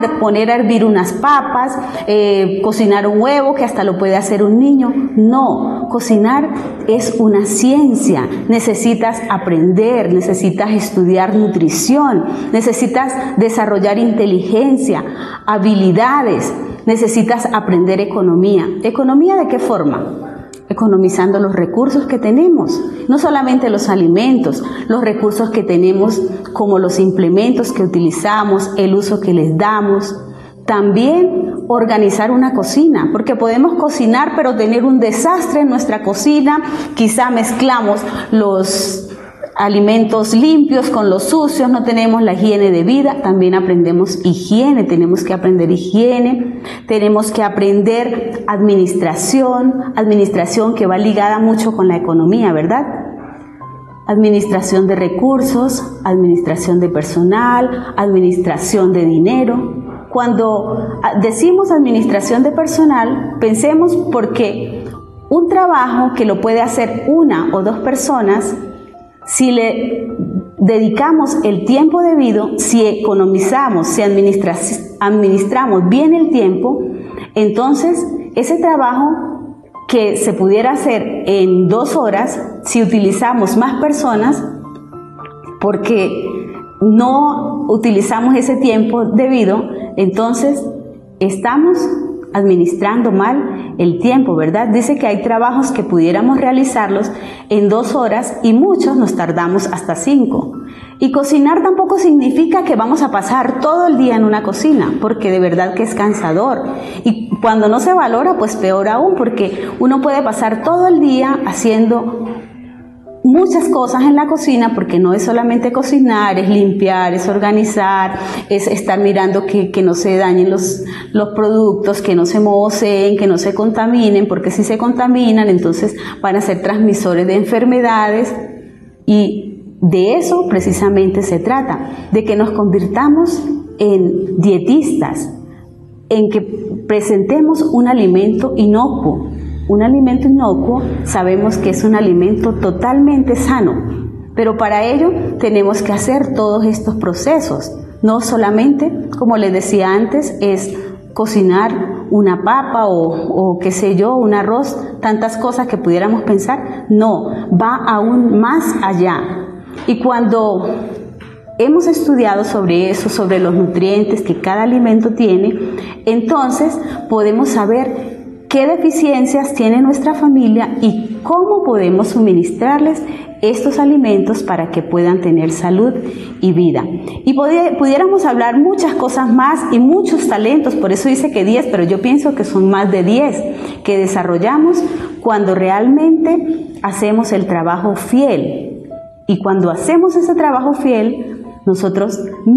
poner a hervir unas papas, cocinar un huevo que hasta lo puede hacer un niño. No, cocinar es una ciencia. Necesitas aprender, necesitas estudiar nutrición, necesitas desarrollar inteligencia, habilidades, necesitas aprender economía. ¿Economía de qué forma? Economizando los recursos que tenemos, no solamente los alimentos, los recursos que tenemos como los implementos que utilizamos, el uso que les damos. También organizar una cocina, porque podemos cocinar pero tener un desastre en nuestra cocina, quizá mezclamos los alimentos limpios con los sucios, no tenemos la higiene de vida. También aprendemos higiene, tenemos que aprender higiene, tenemos que aprender administración que va ligada mucho con la economía, ¿verdad? Administración de recursos, administración de personal, administración de dinero. Cuando decimos administración de personal, pensemos porque un trabajo que lo puede hacer una o dos personas, si le dedicamos el tiempo debido, si economizamos, si administramos bien el tiempo, entonces ese trabajo que se pudiera hacer en 2 horas, si utilizamos más personas, porque no utilizamos ese tiempo debido, entonces estamos administrando mal el tiempo, ¿verdad? Dice que hay trabajos que pudiéramos realizarlos en 2 horas y muchos nos tardamos hasta 5. Y cocinar tampoco significa que vamos a pasar todo el día en una cocina, porque de verdad que es cansador. Y cuando no se valora, pues peor aún, porque uno puede pasar todo el día haciendo muchas cosas en la cocina, porque no es solamente cocinar, es limpiar, es organizar, es estar mirando que no se dañen los productos, que no se mojoseen, que no se contaminen, porque si se contaminan entonces van a ser transmisores de enfermedades. Y de eso precisamente se trata, de que nos convirtamos en dietistas, en que presentemos un alimento inocuo. Un alimento inocuo sabemos que es un alimento totalmente sano, pero para ello tenemos que hacer todos estos procesos. No solamente, como les decía antes, es cocinar una papa o qué sé yo, un arroz, tantas cosas que pudiéramos pensar. No, va aún más allá. Y cuando hemos estudiado sobre eso, sobre los nutrientes que cada alimento tiene, entonces podemos saber qué deficiencias tiene nuestra familia y cómo podemos suministrarles estos alimentos para que puedan tener salud y vida. Y pudiéramos hablar muchas cosas más y muchos talentos, por eso dice que 10, pero yo pienso que son más de 10 que desarrollamos cuando realmente hacemos el trabajo fiel. Y cuando hacemos ese trabajo fiel, nosotras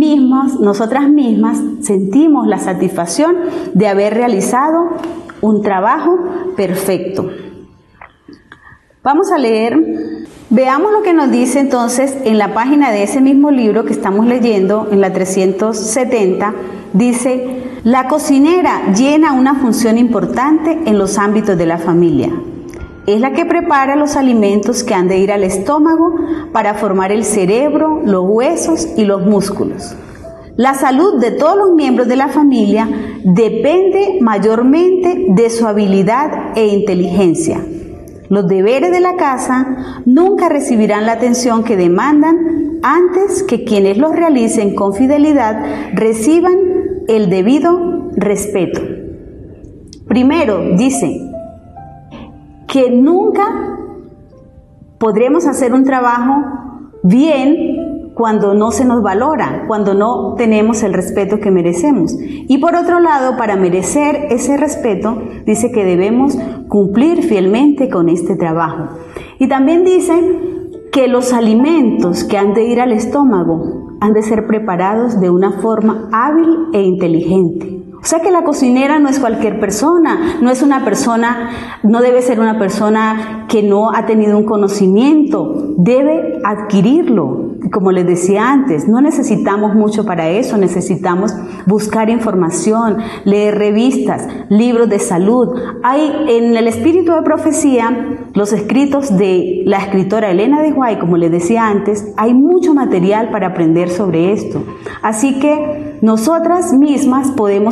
mismas sentimos la satisfacción de haber realizado un trabajo perfecto. Vamos a leer, veamos lo que nos dice entonces en la página de ese mismo libro que estamos leyendo, en la 370, dice: la cocinera llena una función importante en los ámbitos de la familia. Es la que prepara los alimentos que han de ir al estómago para formar el cerebro, los huesos y los músculos. La salud de todos los miembros de la familia depende mayormente de su habilidad e inteligencia. Los deberes de la casa nunca recibirán la atención que demandan antes que quienes los realicen con fidelidad reciban el debido respeto. Primero, dice que nunca podremos hacer un trabajo bien cuando no se nos valora, cuando no tenemos el respeto que merecemos. Y por otro lado, para merecer ese respeto, dice que debemos cumplir fielmente con este trabajo. Y también dice que los alimentos que han de ir al estómago han de ser preparados de una forma hábil e inteligente. O sea que la cocinera no es cualquier persona, no debe ser una persona que no ha tenido un conocimiento, debe adquirirlo, como les decía antes, no necesitamos mucho para eso, necesitamos buscar información, leer revistas, libros de salud. Hay en el espíritu de profecía, los escritos de la escritora Elena de White, como les decía antes, hay mucho material para aprender sobre esto. Así que nosotras mismas podemos